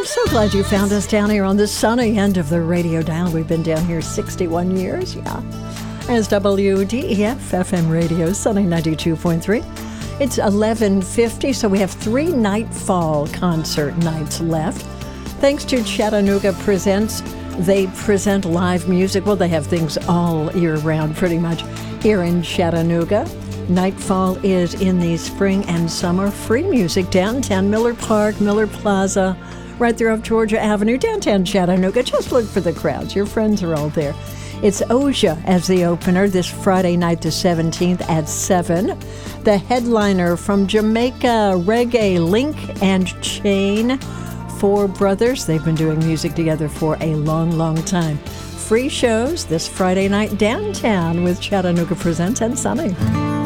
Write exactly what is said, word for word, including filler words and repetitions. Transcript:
so glad you found us down here on the sunny end of the radio dial. We've been down here sixty-one years, yeah. As W D E F F M Radio, Sunny ninety-two point three. It's eleven fifty, so we have three Nightfall concert nights left. Thanks to Chattanooga Presents. They present live music. Well, they have things all year round, pretty much, here in Chattanooga. Nightfall is in the spring and summer. Free music downtown, Miller Park, Miller Plaza, right there off Georgia Avenue, downtown Chattanooga. Just look for the crowds. Your friends are all there. It's Oja as the opener this Friday night, the seventeenth at seven. The headliner from Jamaica, Reggae, Link and Chain. Four brothers. They've been doing music together for a long, long time. Free shows this Friday night downtown with Chattanooga Presents and Sunny.